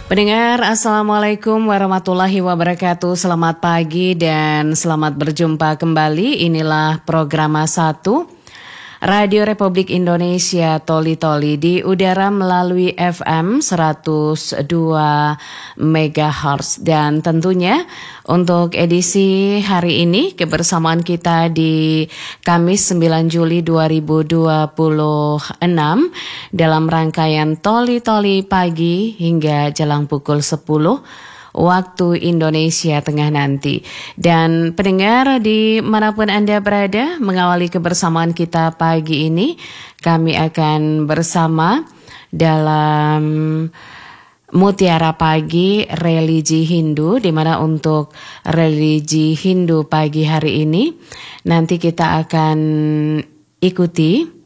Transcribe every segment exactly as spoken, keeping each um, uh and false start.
Pendengar, Assalamualaikum warahmatullahi wabarakatuh. Selamat pagi dan selamat berjumpa kembali. Inilah program satu Radio Republik Indonesia Toli Toli di udara melalui F M seratus dua megahertz. Dan tentunya untuk edisi hari ini kebersamaan kita di Kamis sembilan Juli dua ribu dua puluh enam dalam rangkaian Toli Toli pagi hingga jelang pukul sepuluh waktu Indonesia Tengah nanti. Dan pendengar dimanapun Anda berada, mengawali kebersamaan kita pagi ini, kami akan bersama dalam Mutiara Pagi Religi Hindu, di mana untuk religi Hindu pagi hari ini nanti kita akan ikuti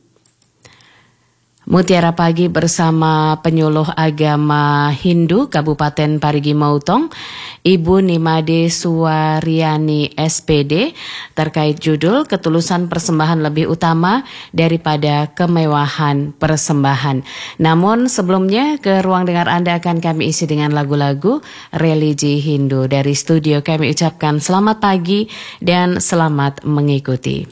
Mutiara Pagi bersama penyuluh agama Hindu Kabupaten Parigi Motong, Ibu Nimade Suwaryani S P D, terkait judul ketulusan persembahan lebih utama daripada kemewahan persembahan. Namun sebelumnya ke ruang dengar Anda akan kami isi dengan lagu-lagu religi Hindu. Dari studio kami ucapkan selamat pagi dan selamat mengikuti.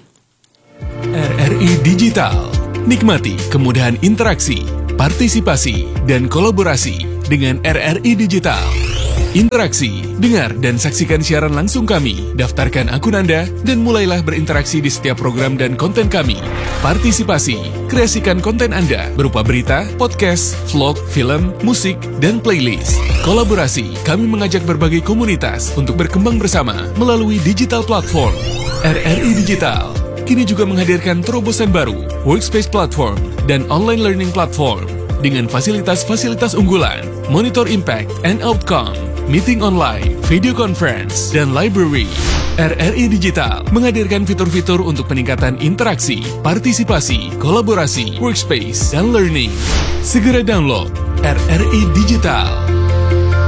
R R I Digital. Nikmati kemudahan interaksi, partisipasi, dan kolaborasi dengan R R I Digital. Interaksi, dengar dan saksikan siaran langsung kami, daftarkan akun Anda, dan mulailah berinteraksi di setiap program dan konten kami. Partisipasi, kreasikan konten Anda berupa berita, podcast, vlog, film, musik, dan playlist. Kolaborasi, kami mengajak berbagai komunitas untuk berkembang bersama melalui digital platform. R R I Digital kini juga menghadirkan terobosan baru, workspace platform, dan online learning platform dengan fasilitas-fasilitas unggulan, monitor impact and outcome, meeting online, video conference, dan library. R R I Digital menghadirkan fitur-fitur untuk peningkatan interaksi, partisipasi, kolaborasi, workspace, dan learning. Segera download R R I Digital.